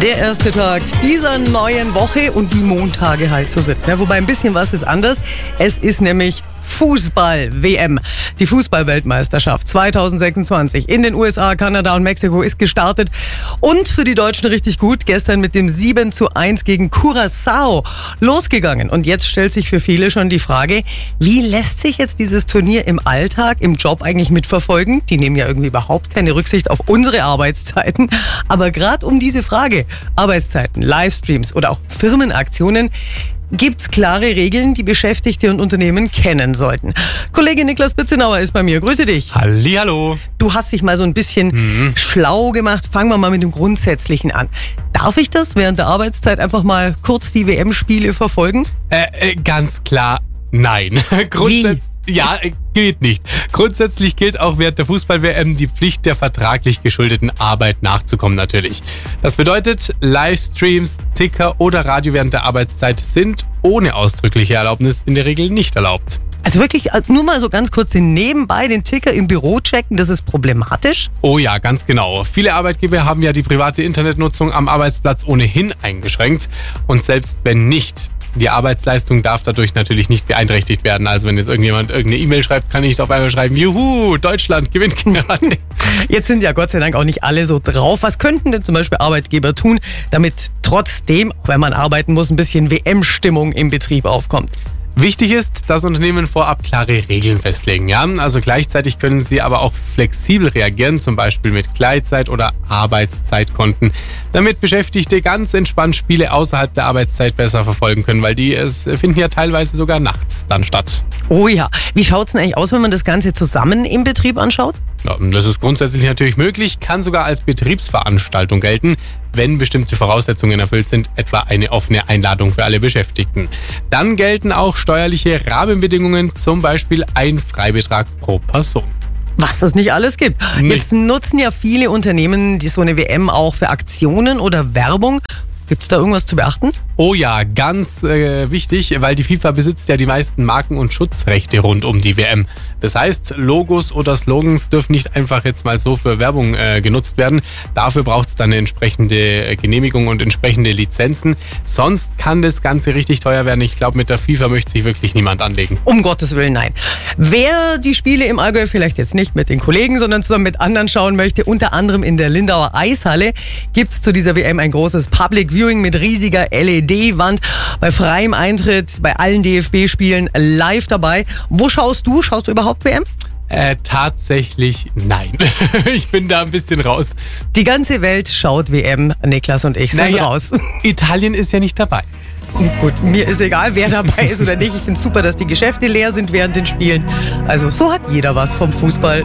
Der erste Tag dieser neuen Woche und wie Montage halt so sind. Ja, wobei ein bisschen was ist anders. Es ist nämlich Fußball-WM. Die Fußball-Weltmeisterschaft 2026 in den USA, Kanada und Mexiko ist gestartet. Und für die Deutschen richtig gut. Gestern mit dem 7:1 gegen Curaçao losgegangen. Und jetzt stellt sich für viele schon die Frage, wie lässt sich jetzt dieses Turnier im Alltag, im Job eigentlich mitverfolgen? Die nehmen ja irgendwie überhaupt keine Rücksicht auf unsere Arbeitszeiten. Aber gerade um diese Frage, Arbeitszeiten, Livestreams oder auch Firmenaktionen, gibt's klare Regeln, die Beschäftigte und Unternehmen kennen sollten. Kollege Niklas Bitzenauer ist bei mir. Grüße dich. Hallihallo. Du hast dich mal so ein bisschen schlau gemacht. Fangen wir mal mit dem Grundsätzlichen an. Darf ich das während der Arbeitszeit einfach mal kurz die WM-Spiele verfolgen? Ganz klar, nein. Ja, geht nicht. Grundsätzlich gilt auch während der Fußball-WM die Pflicht der vertraglich geschuldeten Arbeit nachzukommen natürlich. Das bedeutet, Livestreams, Ticker oder Radio während der Arbeitszeit sind ohne ausdrückliche Erlaubnis in der Regel nicht erlaubt. Also wirklich, nur mal so ganz kurz nebenbei den Ticker im Büro checken, das ist problematisch? Oh ja, ganz genau. Viele Arbeitgeber haben ja die private Internetnutzung am Arbeitsplatz ohnehin eingeschränkt. Und selbst wenn nicht, die Arbeitsleistung darf dadurch natürlich nicht beeinträchtigt werden. Also wenn jetzt irgendjemand irgendeine E-Mail schreibt, kann ich nicht auf einmal schreiben, juhu, Deutschland gewinnt gerade. Jetzt sind ja Gott sei Dank auch nicht alle so drauf. Was könnten denn zum Beispiel Arbeitgeber tun, damit trotzdem, auch wenn man arbeiten muss, ein bisschen WM-Stimmung im Betrieb aufkommt? Wichtig ist, dass Unternehmen vorab klare Regeln festlegen. Ja? Also gleichzeitig können sie aber auch flexibel reagieren, zum Beispiel mit Gleitzeit- oder Arbeitszeitkonten, damit Beschäftigte ganz entspannt Spiele außerhalb der Arbeitszeit besser verfolgen können, weil die finden ja teilweise sogar nachts dann statt. Oh ja, wie schaut's denn eigentlich aus, wenn man das Ganze zusammen im Betrieb anschaut? Ja, das ist grundsätzlich natürlich möglich, kann sogar als Betriebsveranstaltung gelten, wenn bestimmte Voraussetzungen erfüllt sind, etwa eine offene Einladung für alle Beschäftigten. Dann gelten auch steuerliche Rahmenbedingungen, zum Beispiel ein Freibetrag pro Person. Was es nicht alles gibt. Jetzt nutzen ja viele Unternehmen so eine WM auch für Aktionen oder Werbung. Gibt's da irgendwas zu beachten? Oh ja, ganz wichtig, weil die FIFA besitzt ja die meisten Marken- und Schutzrechte rund um die WM. Das heißt, Logos oder Slogans dürfen nicht einfach jetzt mal so für Werbung genutzt werden. Dafür braucht es dann eine entsprechende Genehmigung und entsprechende Lizenzen. Sonst kann das Ganze richtig teuer werden. Ich glaube, mit der FIFA möchte sich wirklich niemand anlegen. Um Gottes Willen, nein. Wer die Spiele im Allgäu vielleicht jetzt nicht mit den Kollegen, sondern zusammen mit anderen schauen möchte, unter anderem in der Lindauer Eishalle, gibt's zu dieser WM ein großes Public Viewing mit riesiger LED-Wand, bei freiem Eintritt, bei allen DFB-Spielen live dabei. Wo schaust du? Schaust du überhaupt WM? Tatsächlich nein. Ich bin da ein bisschen raus. Die ganze Welt schaut WM. Niklas und ich sind raus. Italien ist ja nicht dabei. Gut, mir ist egal, wer dabei ist oder nicht. Ich finde es super, dass die Geschäfte leer sind während den Spielen. Also so hat jeder was vom Fußball.